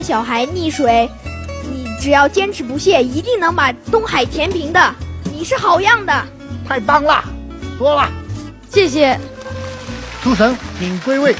小孩溺水，你只要坚持不懈，一定能把东海填平的。你是好样的， 太棒了，说了， 谢谢。 诸神请归位。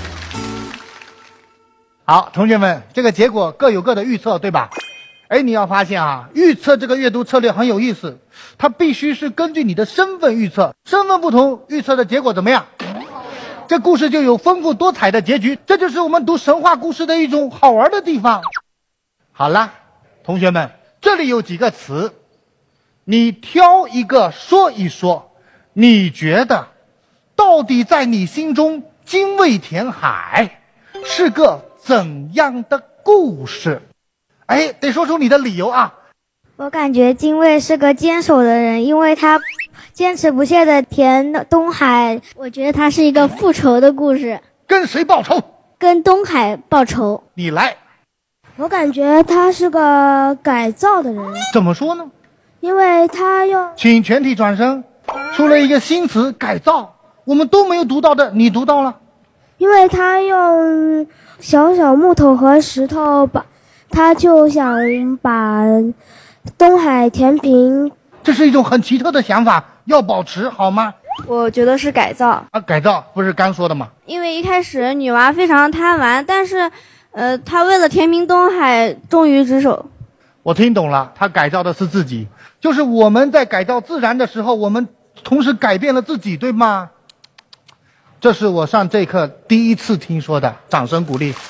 好，同学们，这个结果各有各的预测，对吧？哎，你要发现啊，预测这个阅读策略很有意思，它必须是根据你的身份预测，身份不同，预测的结果怎么样？这故事就有丰富多彩的结局，这就是我们读神话故事的一种好玩的地方。好了，同学们，这里有几个词，你挑一个说一说，你觉得到底在你心中精卫填海是个怎样的故事？哎，得说出你的理由啊。 我感觉精卫是个坚守的人，因为他坚持不懈的填东海。 我觉得他是一个复仇的故事。 跟谁报仇？ 跟东海报仇。 你来。 我感觉他是个改造的人。 怎么说呢？ 因为他用…… 请全体转身。出了一个新词，改造，我们都没有读到的，你读到了。 因为他用小小木头和石头他就想把东海填平。 这是一种很奇特的想法，要保持好吗？ 我觉得是改造啊，改造不是刚说的吗？ 因为一开始女娲非常贪玩，但是她为了填平东海忠于职守。 我听懂了，她改造的是自己，就是我们在改造自然的时候，我们同时改变了自己，对吗？这是我上这课第一次听说的，掌声鼓励。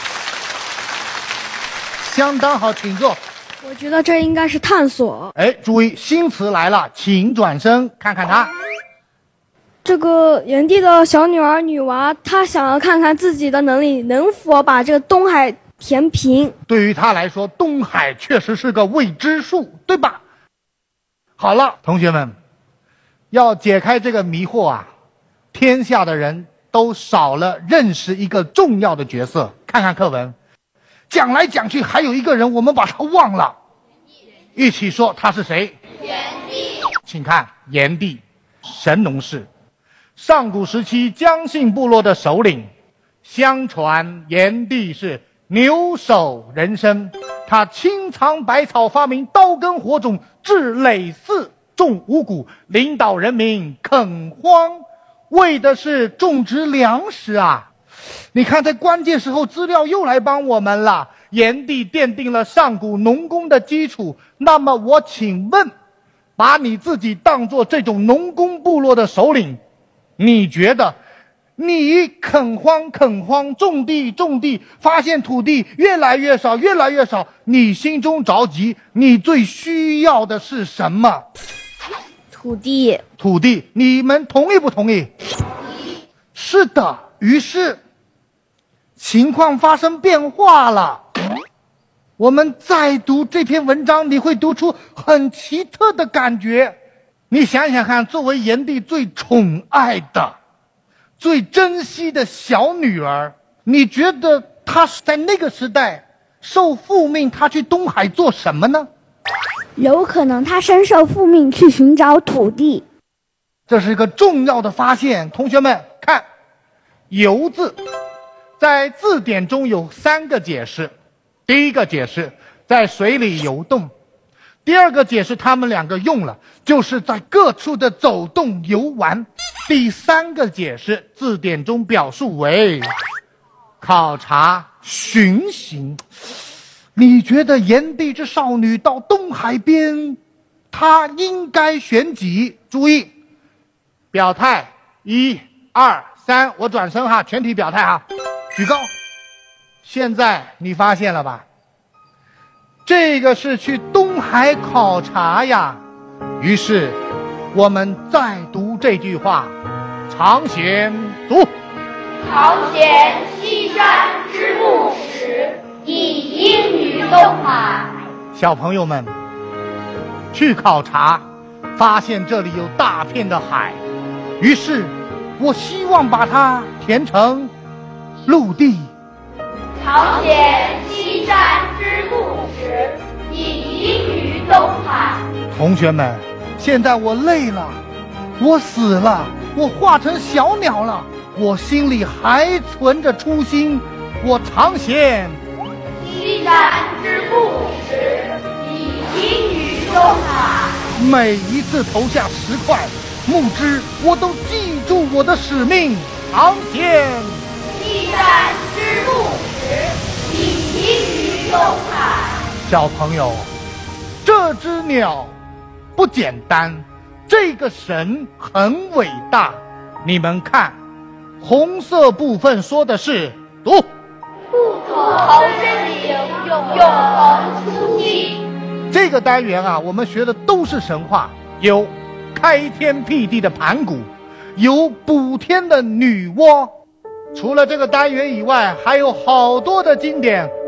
相当好，请坐。 我觉得这应该是探索。 哎，注意，新词来了，请转身看看他。 这个炎帝的小女儿女娲，她想要看看自己的能力能否把这个东海填平。 对于他来说，东海确实是个未知数，对吧？好了，同学们，要解开这个迷惑啊，天下的人都少了认识一个重要的角色。看看课文，讲来讲去还有一个人，我们把他忘了。一起说他是谁？炎帝。请看，炎帝，神农氏，上古时期姜姓部落的首领。相传炎帝是牛首人身，他清藏百草，发明刀耕火种，治累祀，种五谷，领导人民垦荒，为的是种植粮食啊。你看在关键时候资料又来帮我们了，炎帝奠定了上古农工的基础。那么我请问，把你自己当作这种农工部落的首领，你觉得你垦荒，种地，发现土地越来越少，你心中着急，你最需要的是什么？ 土地， 你们同意不同意？是的。于是情况发生变化了。我们再读这篇文章，你会读出很奇特的感觉。你想想看，作为炎帝最宠爱的、最珍惜的小女儿，你觉得她在那个时代受父命，她去东海做什么呢？ 有可能她身受父命去寻找土地。 这是一个重要的发现。同学们看，游字在字典中有3个解释。第一个解释，在水里游动；第二个解释，他们两个用了，就是在各处的走动游玩；第三个解释，字典中表述为考察巡行。你觉得炎帝之少女到东海边，她应该选几？注意表态，1、2、3，我转身哈，全体表态哈，举高。现在你发现了吧？这个是去东海考察呀。于是我们再读这句话，常贤读。 常贤西山之木石，以应于东海。 小朋友们，去考察，发现这里有大片的海，于是我希望把它填成陆地。 常贤西山之木石，以应于东海。 同学们，现在我累了，我死了，我化成小鸟了，我心里还存着初心，我常贤西山每一次投下10块木枝，我都记住我的使命，航天。 一战之不耻，以迎于东海。 小朋友，这只鸟不简单，这个神很伟大。你们看，红色部分说的是读。 不同生灵，永恒初心。 这个单元啊，我们学的都是神话，有开天辟地的盘古，有补天的女娲。除了这个单元以外，还有好多的经典